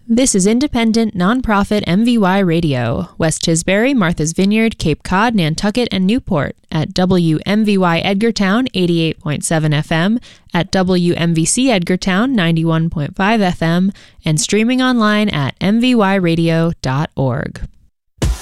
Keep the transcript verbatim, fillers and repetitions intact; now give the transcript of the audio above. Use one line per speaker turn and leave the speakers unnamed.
This is independent, nonprofit M V Y Radio, West Tisbury, Martha's Vineyard, Cape Cod, Nantucket, and Newport at W M V Y Edgartown eighty-eight point seven F M, at W M V C Edgartown ninety-one point five F M, and streaming online at m v y radio dot org.